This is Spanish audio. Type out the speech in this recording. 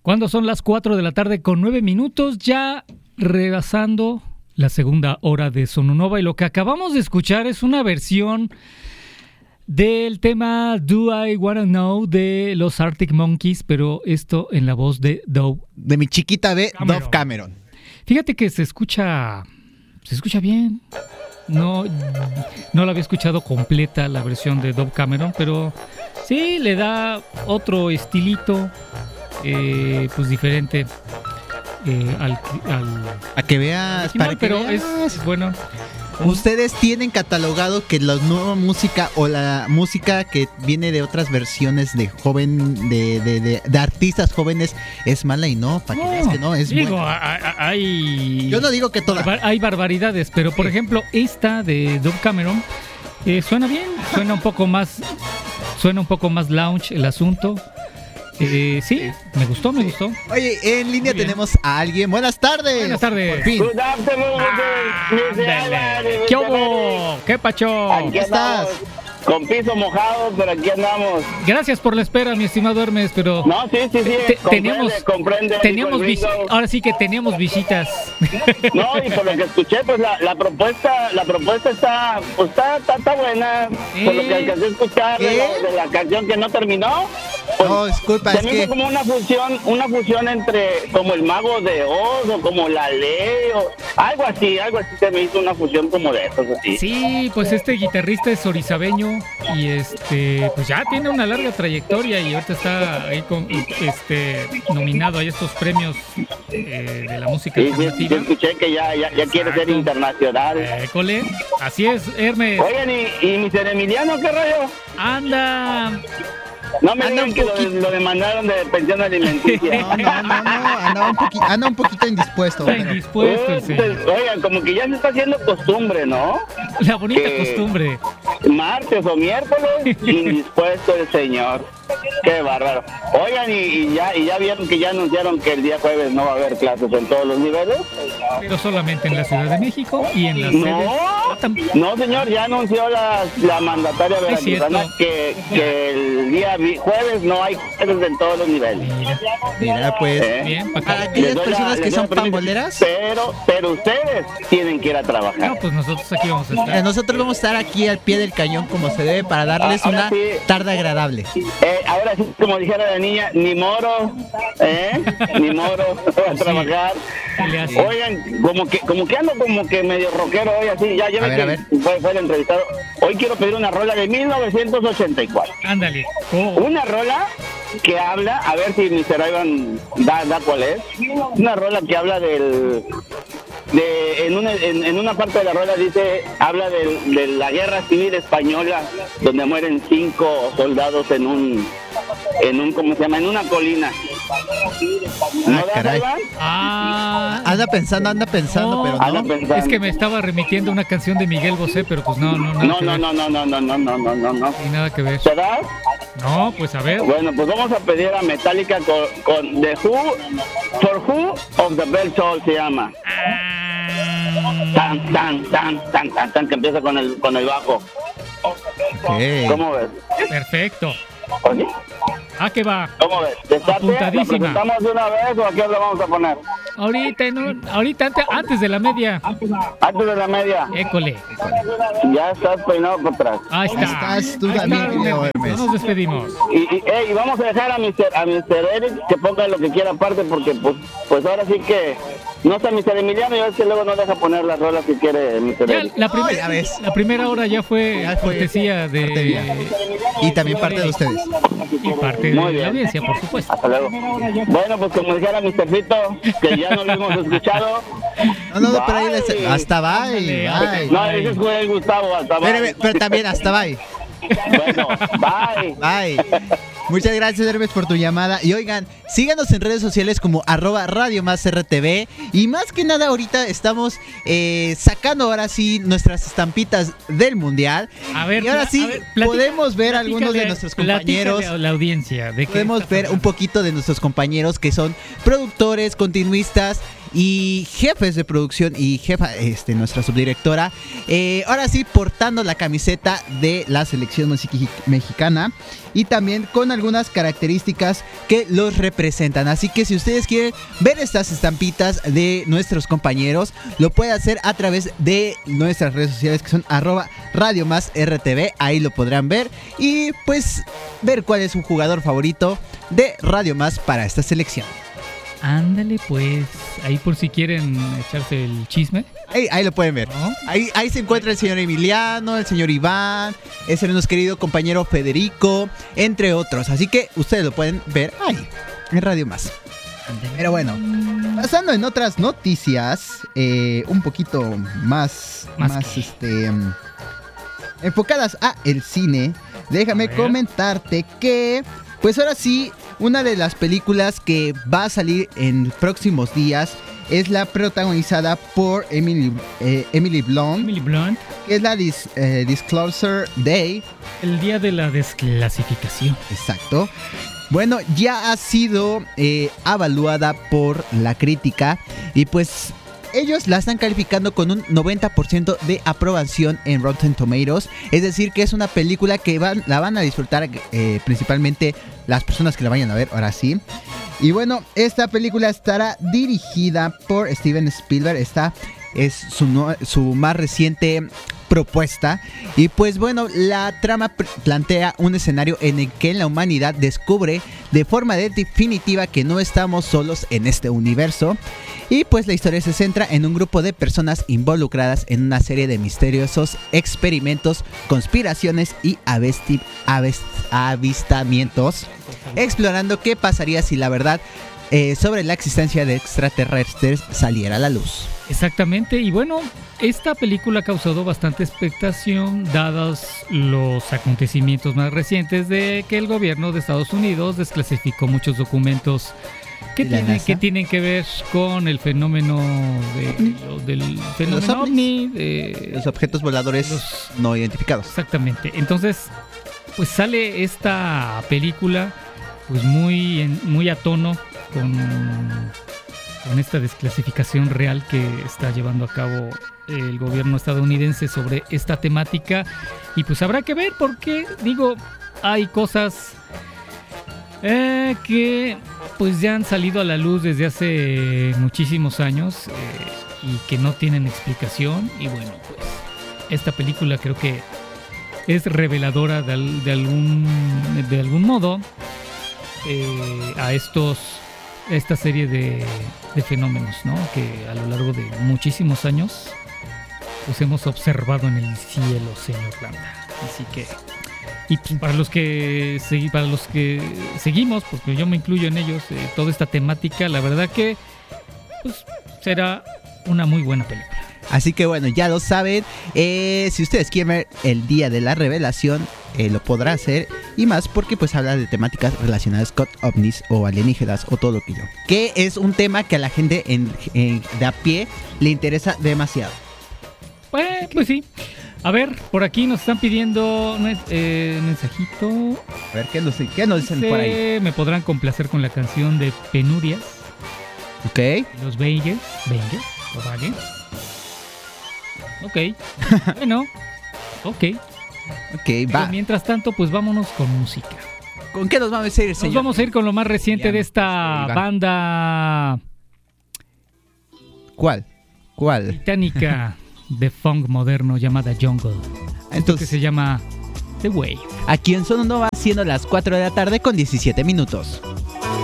Cuando son las 4 de la tarde con 9 minutos, ya rebasando la segunda hora de Sononova, y lo que acabamos de escuchar es una versión del tema Do I Wanna Know de los Arctic Monkeys, pero esto en la voz de Dove. De mi chiquita de Dove Cameron. Fíjate que se escucha bien. No la había escuchado completa la versión de Dove Cameron, pero sí le da otro estilito, pues diferente a que veas, original, para que pero veas. es bueno. Ustedes tienen catalogado que la nueva música o la música que viene de otras versiones de de artistas jóvenes es mala, y no, para que veas que no, es digo, buena. hay... Yo no digo que toda. Hay barbaridades, pero por ejemplo, esta de Dove Cameron suena bien, suena un poco más lounge el asunto. Sí, me gustó. Oye, en línea tenemos a alguien. Buenas tardes. Buenas tardes. Por fin. Good afternoon, ¿Qué hubo? ¿Qué pacho? Aquí estás. Con piso mojado, pero aquí andamos. Gracias por la espera, mi estimado Hermes, pero... No, sí. Comprende. Ahora sí que teníamos visitas. No, y por lo que escuché, pues la propuesta está buena. Por lo que alcancé a escuchar de la canción que no terminó. Pues, no, disculpa, se me hizo como una fusión entre como el Mago de Oz o como la Ley o algo así se me hizo una fusión como de esos así. Sí, pues este guitarrista es orizabeño y pues ya tiene una larga trayectoria y ahorita está ahí nominado a estos premios de la música alternativa. Sí, escuché que ya quiere ser internacional. École, así es, Hermes. Oigan, ¿y mi Ser Emiliano qué rollo? Anda. No me digan que lo demandaron de pensión alimenticia. No, anda un poquito indispuesto. Está indispuesto el señor. Oigan, como que ya se está haciendo costumbre, ¿no? La bonita costumbre. Martes o miércoles, indispuesto el señor. Qué bárbaro. Oigan, y ya vieron que ya anunciaron que el día jueves no va a haber clases en todos los niveles. Pero solamente en la Ciudad de México y en las sedes. No, señor, ya anunció la mandataria veracruzana que el día jueves no hay clases en todos los niveles. Mira, pues. Bien, para aquellas personas que son pamboleras. Pero ustedes tienen que ir a trabajar. No, pues nosotros aquí vamos a estar. Nosotros vamos a estar aquí al pie del cañón como se debe para darles una tarde agradable. Ahora sí, como dijera la niña, ni moro a trabajar. Oigan, como que ando como que medio rockero hoy así, ya ves que fue el entrevistado. Hoy quiero pedir una rola de 1984. Ándale. Una rola que habla, a ver si Mr. Ivan da cuál es. Una rola que habla en una parte de la rola habla de la guerra civil española, donde mueren 5 soldados en un ¿cómo se llama? En una colina. ¿No caray. Anda pensando, no, pero no. Anda pensando. Es que me estaba remitiendo a una canción de Miguel Bosé, pero pues no. No. Y nada que ver. ¿Te das? No, pues a ver. Bueno, pues vamos a pedir a Metallica con The Who, For Who of the Bell Soul se llama. Tan, que empieza con el bajo. Okay. ¿Cómo ves? Perfecto. ¿Oye? ¿Qué va? ¿Cómo ves? Apuntadísima. ¿La presentamos de una vez o a qué hora vamos a poner? Ahorita antes de la media. Antes de la media. École. Ya estás peinado por atrás. Ahí estás tú también, Leo Hermes. No nos despedimos. Y vamos a dejar a Mr. Eric que ponga lo que quiera aparte, porque pues ahora sí que no está Mr. Emiliano, y a veces luego no deja poner las rolas que quiere Mr. Eric. La primera hora ya fue cortesía de... Y también parte de ustedes. Y parte de la audiencia, por supuesto. Hasta luego. Bueno, pues como dijera Mr. Fito, que ya no lo hemos escuchado. No, pero ahí hasta bye. No, ese es el Gustavo, hasta bye. Pero también hasta bye. Bueno, bye. Muchas gracias, Hermes, por tu llamada. Y oigan, síganos en redes sociales como @Radio Más RTV. Y más que nada, ahorita estamos sacando ahora sí nuestras estampitas del Mundial. A ver, y ahora sí podemos ver algunos de nuestros compañeros. La audiencia. Podemos ver un poquito de nuestros compañeros que son productores, continuistas y jefes de producción y jefa, nuestra subdirectora, ahora sí portando la camiseta de la selección mexicana y también con algunas características que los representan. Así que si ustedes quieren ver estas estampitas de nuestros compañeros, lo pueden hacer a través de nuestras redes sociales que son @Radio Más RTV. Ahí lo podrán ver y pues ver cuál es su jugador favorito de Radio Más para esta selección. Ándale, pues, ahí por si quieren echarse el chisme. Ahí lo pueden ver, ¿no? Ahí se encuentra el señor Emiliano, el señor Iván, ese nuestro querido compañero Federico, entre otros. Así que ustedes lo pueden ver ahí, en Radio Más. Ándale. Pero bueno, pasando en otras noticias, un poquito más enfocadas a el cine, déjame comentarte que, pues ahora sí, una de las películas que va a salir en próximos días es la protagonizada por Emily Blunt, que es la Disclosure Day. El día de la desclasificación. Exacto. Bueno, ya ha sido evaluada por la crítica y pues ellos la están calificando con un 90% de aprobación en Rotten Tomatoes. Es decir, que es una película que la van a disfrutar principalmente las personas que la vayan a ver, ahora sí. Y bueno, esta película estará dirigida por Steven Spielberg. Esta es su más reciente propuesta. Y pues bueno, la trama plantea un escenario en el que la humanidad descubre de forma definitiva que no estamos solos en este universo. Y pues la historia se centra en un grupo de personas involucradas en una serie de misteriosos experimentos, conspiraciones y avistamientos, explorando qué pasaría si la verdad sobre la existencia de extraterrestres saliera a la luz. Exactamente, y bueno, esta película ha causado bastante expectación dados los acontecimientos más recientes de que el gobierno de Estados Unidos desclasificó muchos documentos que tienen que ver con el fenómeno del fenómeno ovni, los objetos voladores no identificados. Exactamente, entonces pues sale esta película pues muy a tono con esta desclasificación real que está llevando a cabo el gobierno estadounidense sobre esta temática. Y pues habrá que ver porque, digo, hay cosas que pues ya han salido a la luz desde hace muchísimos años y que no tienen explicación. Y bueno, pues esta película creo que es reveladora de algún modo a esta serie de fenómenos, ¿no? Que a lo largo de muchísimos años pues hemos observado en el cielo, señor Landa. Así que, y pues para los que seguimos, porque yo me incluyo en ellos, toda esta temática, la verdad que pues será una muy buena película. Así que bueno, ya lo saben, si ustedes quieren ver el día de la revelación, lo podrá hacer, y más porque pues habla de temáticas relacionadas con ovnis o alienígenas o todo lo que es un tema que a la gente de a pie le interesa demasiado. Pues sí. A ver, por aquí nos están pidiendo mensajito. A ver, ¿qué nos dicen por ahí? Me podrán complacer con la canción de Penurias. Ok. Los Vegas o Vague. Ok. Bueno. Ok, va. Mientras tanto, pues vámonos con música. ¿Con qué nos vamos a ir, señor? Nos vamos a ir con lo más reciente de esta banda. ¿Cuál? Británica de funk moderno llamada Jungle. Entonces, que se llama The Wave. Aquí en Sononova, siendo las 4 de la tarde con 17 minutos.